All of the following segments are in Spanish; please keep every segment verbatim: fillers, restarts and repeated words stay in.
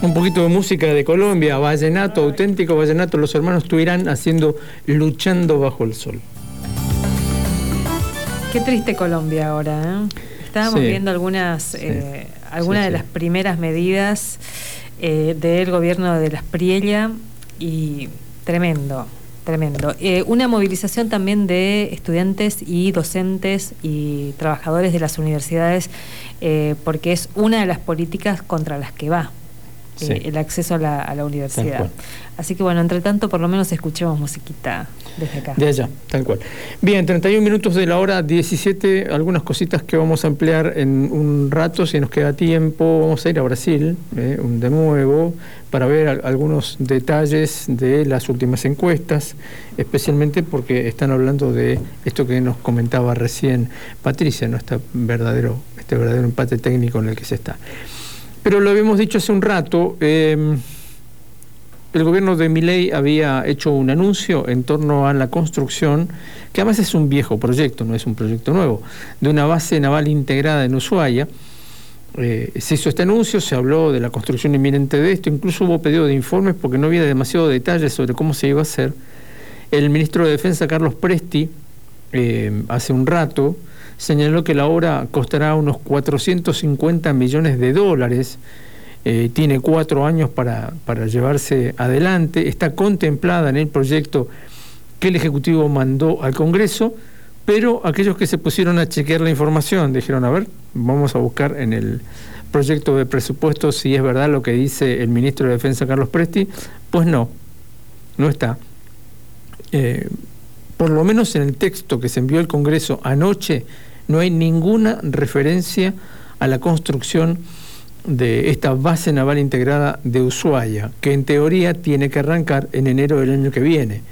Un poquito de música de Colombia, vallenato, auténtico vallenato, los hermanos Tuirán haciendo Luchando bajo el sol. Qué triste Colombia ahora, ¿eh? Estábamos sí. viendo algunas, sí. eh, algunas sí, de sí. las primeras medidas eh, del gobierno de Las Priella y tremendo, tremendo. Eh, una movilización también de estudiantes y docentes y trabajadores de las universidades eh, porque es una de las políticas contra las que va. Sí. Eh, el acceso a la, a la universidad. Así que bueno, entre tanto, por lo menos escuchemos musiquita desde acá. De allá, tal cual. Bien, treinta y un minutos de la hora diecisiete, algunas cositas que vamos a emplear en un rato, si nos queda tiempo. Vamos a ir a Brasil, eh, de nuevo, para ver a, algunos detalles de las últimas encuestas, especialmente porque están hablando de esto que nos comentaba recién Patricia, ¿no? este, verdadero, este verdadero empate técnico en el que se está. Pero lo habíamos dicho hace un rato, eh, el gobierno de Milei había hecho un anuncio en torno a la construcción, que además es un viejo proyecto, no es un proyecto nuevo, de una base naval integrada en Ushuaia. Eh, se hizo este anuncio, se habló de la construcción inminente de esto, incluso hubo pedido de informes porque no había demasiado detalle sobre cómo se iba a hacer. El ministro de Defensa, Carlos Presti, eh, hace un rato, señaló que la obra costará unos cuatrocientos cincuenta millones de dólares, eh, tiene cuatro años para, para llevarse adelante, está contemplada en el proyecto que el Ejecutivo mandó al Congreso, pero aquellos que se pusieron a chequear la información dijeron, a ver, vamos a buscar en el proyecto de presupuesto si es verdad lo que dice el ministro de Defensa, Carlos Presti. Pues no, no está. Eh, por lo menos en el texto que se envió al Congreso anoche, no hay ninguna referencia a la construcción de esta base naval integrada de Ushuaia, que en teoría tiene que arrancar en enero del año que viene.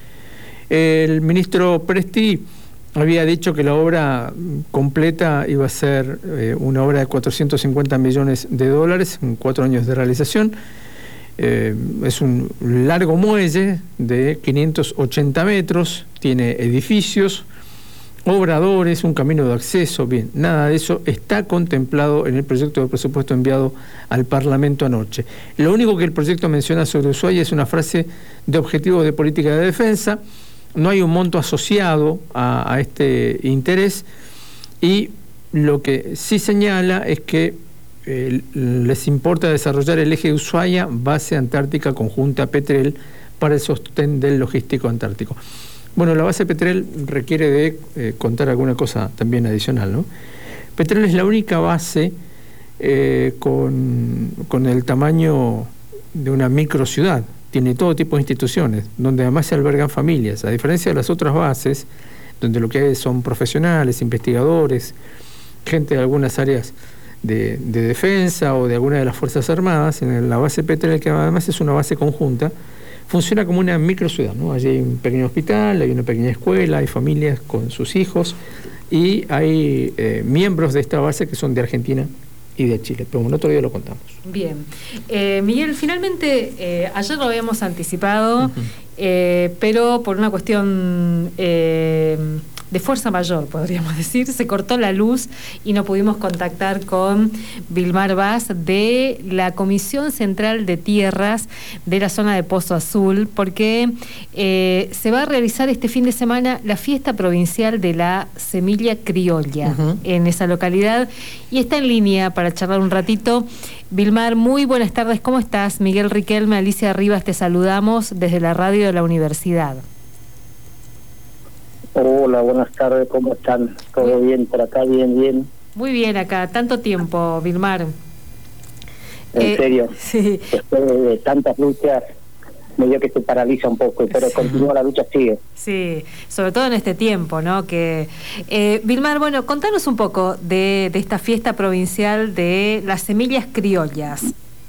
El ministro Presti había dicho que la obra completa iba a ser eh, una obra de cuatrocientos cincuenta millones de dólares en cuatro años de realización. Eh, es un largo muelle de quinientos ochenta metros, tiene edificios, obradores, un camino de acceso. Bien, nada de eso está contemplado en el proyecto de presupuesto enviado al Parlamento anoche. Lo único que el proyecto menciona sobre Ushuaia es una frase de objetivos de política de defensa. No hay un monto asociado a, a este interés, y lo que sí señala es que eh, les importa desarrollar el eje de Ushuaia, base antártica conjunta Petrel, para el sostén del logístico antártico. Bueno, la base Petrel requiere de eh, contar alguna cosa también adicional, ¿no? Petrel es la única base eh, con, con el tamaño de una microciudad. Tiene todo tipo de instituciones, donde además se albergan familias, a diferencia de las otras bases, donde lo que hay son profesionales, investigadores, gente de algunas áreas de, de defensa o de alguna de las Fuerzas Armadas. En la base Petrel, que además es una base conjunta, funciona como una microciudad, ¿no? Allí hay un pequeño hospital, hay una pequeña escuela, hay familias con sus hijos, y hay eh, miembros de esta base que son de Argentina y de Chile, pero bueno, otro día lo contamos. Bien. Eh, Miguel, finalmente, eh, ayer lo habíamos anticipado, uh-huh. eh, pero por una cuestión eh, de fuerza mayor, podríamos decir, se cortó la luz y no pudimos contactar con Vilmar Vaz de la Comisión Central de Tierras de la zona de Pozo Azul, porque eh, se va a realizar este fin de semana la fiesta provincial de la semilla criolla uh-huh. en esa localidad, y está en línea para charlar un ratito. Vilmar, muy buenas tardes, ¿cómo estás? Miguel Riquelme, Alicia Rivas, te saludamos desde la radio de la universidad. Hola, buenas tardes, ¿cómo están? ¿Todo bien por acá? Bien, bien. Muy bien acá, tanto tiempo, Vilmar. En eh, serio, sí. Después de tantas luchas, medio que se paraliza un poco, pero sí. Continúa, la lucha sigue. Sí, sobre todo en este tiempo, ¿no? Que eh, Vilmar, bueno, contanos un poco de, de esta fiesta provincial de las semillas criollas.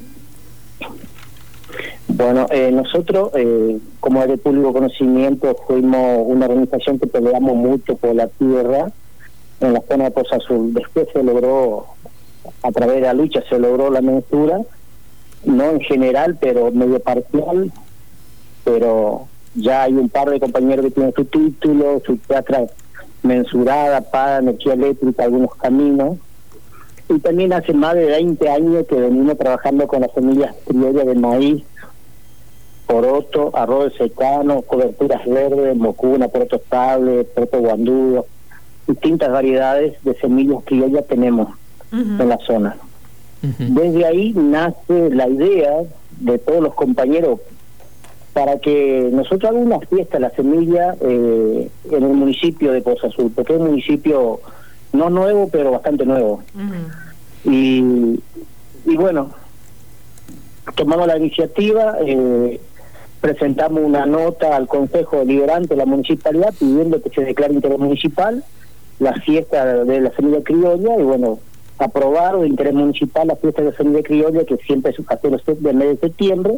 Bueno, eh, nosotros, eh, como es de público conocimiento, fuimos una organización que peleamos mucho por la tierra en la zona de Pozo Azul. Después se logró, a través de la lucha, se logró la mensura, no en general, pero medio parcial, pero ya hay un par de compañeros que tienen su título, su tierra mensurada, para energía eléctrica, algunos caminos. Y también hace más de veinte años que venimos trabajando con las semillas criollas de maíz, poroto, arroz secano, coberturas verdes, mocuna, poroto estable, poroto guandudo, distintas variedades de semillas criollas tenemos uh-huh. en la zona. Uh-huh. Desde ahí nace la idea de todos los compañeros para que nosotros hagamos una fiesta de la semilla eh, en el municipio de Pozo Azul, porque es un municipio no nuevo, pero bastante nuevo. Uh-huh. Y, y bueno, tomamos la iniciativa, eh, presentamos una nota al Consejo Deliberante de la Municipalidad pidiendo que se declare interés municipal la fiesta de la semilla criolla, y bueno, aprobar de interés municipal la fiesta de la semilla criolla, que siempre es hace los del mes de septiembre.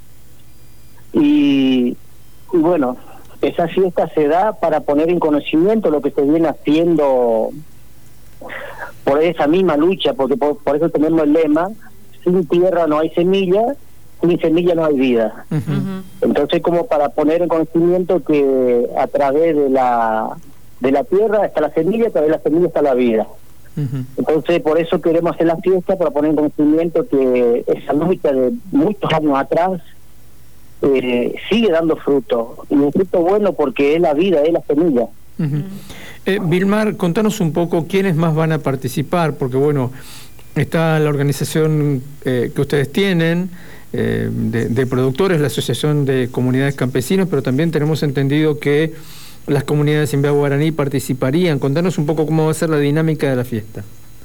Y, y bueno, esa fiesta se da para poner en conocimiento lo que se viene haciendo por esa misma lucha, porque por, por eso tenemos el lema: sin tierra no hay semilla, sin semilla no hay vida. Uh-huh. Entonces, como para poner en conocimiento que a través de la de la tierra está la semilla, a través de la semilla está la vida. Uh-huh. Entonces, por eso queremos hacer la fiesta, para poner en conocimiento que esa lucha de muchos años atrás eh, sigue dando fruto, y un fruto bueno, porque es la vida, es la semilla. Uh-huh. eh, Vilmar, contanos un poco quiénes más van a participar, porque bueno, está la organización eh, que ustedes tienen eh, de, de productores, la Asociación de Comunidades Campesinas, pero también tenemos entendido que las comunidades Imbea Guaraní participarían. Contanos un poco cómo va a ser la dinámica de la fiesta.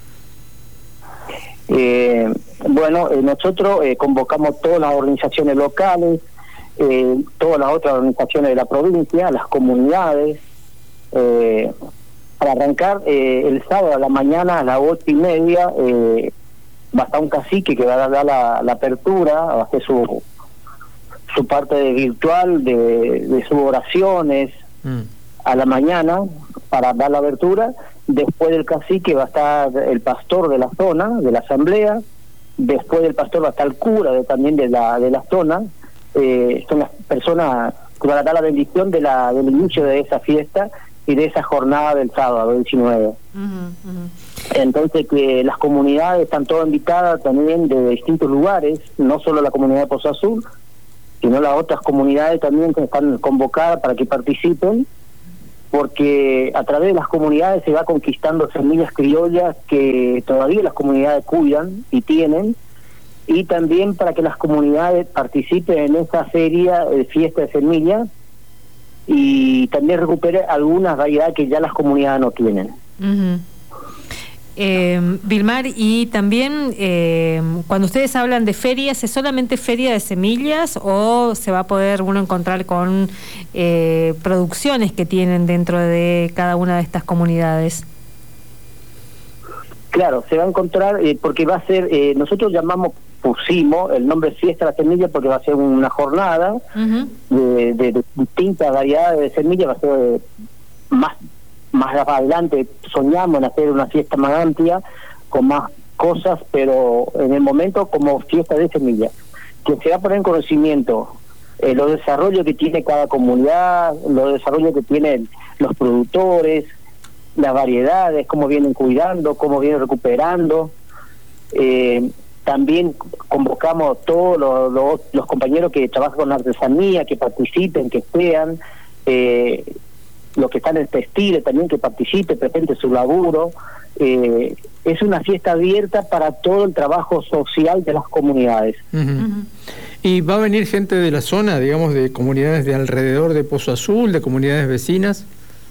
Eh, bueno, eh, nosotros eh, convocamos todas las organizaciones locales, eh, todas las otras organizaciones de la provincia, las comunidades, eh, para arrancar eh, el sábado a la mañana a las ocho y media. Eh, va a estar un cacique que va a dar la, la apertura, va a hacer su su parte de virtual de, de sus oraciones mm. a la mañana para dar la abertura. Después del cacique va a estar el pastor de la zona, de la asamblea. Después del pastor va a estar el cura de, también de la de la zona. Eh, son las personas que van a dar la bendición de la del inicio de esa fiesta y de esa jornada del sábado diecinueve. Uh-huh, uh-huh. Entonces, que las comunidades están todas invitadas también de distintos lugares, no solo la comunidad de Pozo Azul, sino las otras comunidades también que están convocadas para que participen, porque a través de las comunidades se va conquistando semillas criollas que todavía las comunidades cuidan y tienen, y también para que las comunidades participen en esta feria de fiesta de semillas y también recupere algunas variedades que ya las comunidades no tienen. Uh-huh. Eh, Vilmar, y también eh, cuando ustedes hablan de ferias, ¿es solamente feria de semillas o se va a poder uno encontrar con eh, producciones que tienen dentro de cada una de estas comunidades? Claro, se va a encontrar, eh, porque va a ser, eh, nosotros llamamos, pusimos el nombre Fiesta de la Semilla porque va a ser una jornada uh-huh. de, de, de distintas variedades de semillas, va a ser eh, más más adelante soñamos en hacer una fiesta más amplia, con más cosas, pero en el momento como fiesta de semillas, que se va a poner en conocimiento eh, los desarrollos que tiene cada comunidad, los desarrollos que tienen los productores, las variedades, cómo vienen cuidando, cómo vienen recuperando. Eh, también convocamos a todos los, los, los compañeros que trabajan con artesanía, que participen, que sean... Eh, los que están en textiles también, que participe, presente su laburo. Eh, es una fiesta abierta para todo el trabajo social de las comunidades. Uh-huh. Uh-huh. ¿Y va a venir gente de la zona, digamos, de comunidades de alrededor de Pozo Azul, de comunidades vecinas?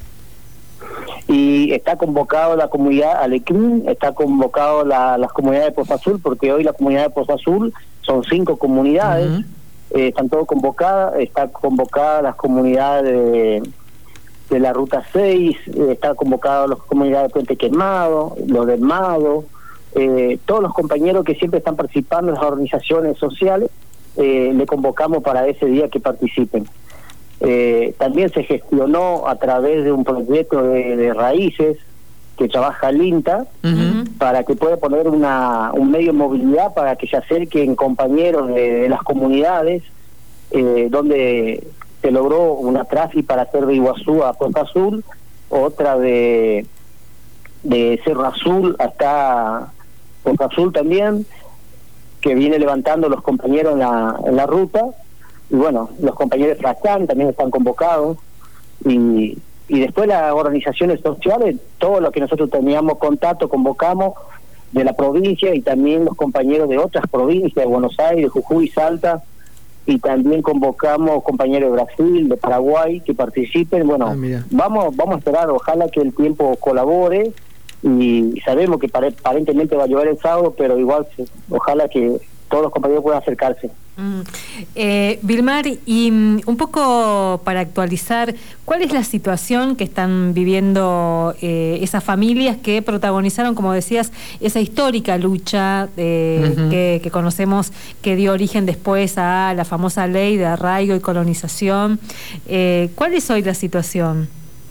Y está convocado la comunidad Alequín, está convocado la, las comunidades de Pozo Azul, porque hoy la comunidad de Pozo Azul son cinco comunidades, uh-huh. eh, están todas convocadas, está convocada las comunidades de... de la Ruta seis, eh, está convocado las comunidades de Puente Quemado, los del Mado, eh, todos los compañeros que siempre están participando en las organizaciones sociales, eh, le convocamos para ese día que participen. Eh, también se gestionó a través de un proyecto de, de raíces que trabaja el INTA, uh-huh. para que pueda poner una un medio de movilidad para que se acerquen compañeros de, de las comunidades, eh, donde se logró una tráfico para hacer de Iguazú a Pozo Azul, otra de de Cerro Azul hasta Poza Azul también, que viene levantando los compañeros en la, en la ruta, y bueno, los compañeros de Fracán también están convocados, y, y después las organizaciones sociales, todo lo que nosotros teníamos contacto, convocamos de la provincia, y también los compañeros de otras provincias, de Buenos Aires, Jujuy, Salta, y también convocamos compañeros de Brasil, de Paraguay, que participen. Bueno, ah, vamos vamos a esperar, ojalá que el tiempo colabore, y sabemos que aparentemente va a llover el sábado, pero igual ojalá que todos los compañeros puedan acercarse. Mm. Eh, Vilmar, y um, un poco para actualizar, ¿cuál es la situación que están viviendo eh, esas familias que protagonizaron, como decías, esa histórica lucha eh, uh-huh. que, que conocemos, que dio origen después a la famosa ley de arraigo y colonización? Eh, ¿Cuál es hoy la situación?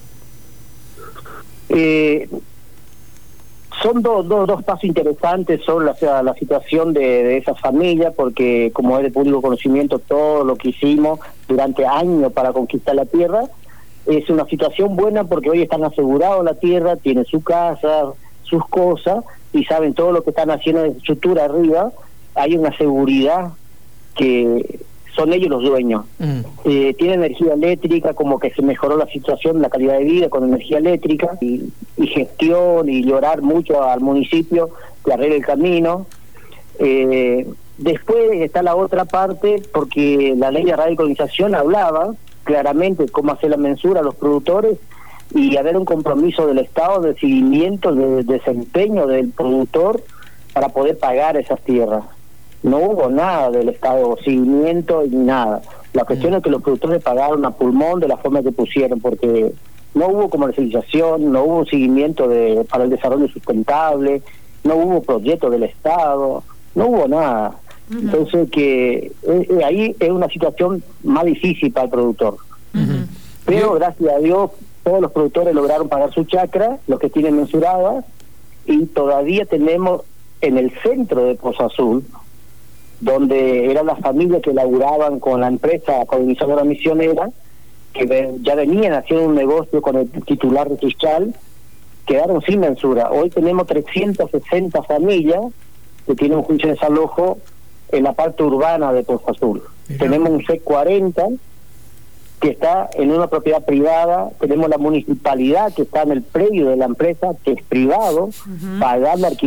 Eh... Son dos, dos, dos pasos interesantes sobre la, la situación de, de esa familia, porque como es de público conocimiento, todo lo que hicimos durante años para conquistar la tierra es una situación buena, porque hoy están asegurados la tierra, tienen su casa, sus cosas, y saben todo lo que están haciendo de estructura arriba. Hay una seguridad que son ellos los dueños. Mm. Eh, tienen energía eléctrica, como que se mejoró la situación, la calidad de vida con energía eléctrica, y, y gestión, y llorar mucho al municipio que arregle el camino. Eh, después está la otra parte, porque la ley de radicalización hablaba claramente cómo hacer la mensura a los productores y haber un compromiso del Estado de seguimiento, de, de desempeño del productor para poder pagar esas tierras. No hubo nada del Estado, seguimiento ni nada. La cuestión es que los productores pagaron a pulmón de la forma que pusieron, porque no hubo comercialización, no hubo seguimiento de para el desarrollo sustentable, no hubo proyecto del Estado, no hubo nada. Uh-huh. Entonces que eh, ahí es una situación más difícil para el productor. Uh-huh. Pero gracias a Dios todos los productores lograron pagar su chacra, los que tienen mensuradas, y todavía tenemos en el centro de Poza Azul, donde eran las familias que laburaban con la empresa colonizadora misionera, que ya venían haciendo un negocio con el titular registral, quedaron sin mensura. Hoy tenemos trescientas sesenta familias que tienen un juicio de desalojo en la parte urbana de Poza Azul. Mira. Tenemos un C cuarenta que está en una propiedad privada, tenemos la municipalidad que está en el predio de la empresa, que es privado, uh-huh. pagando alquiler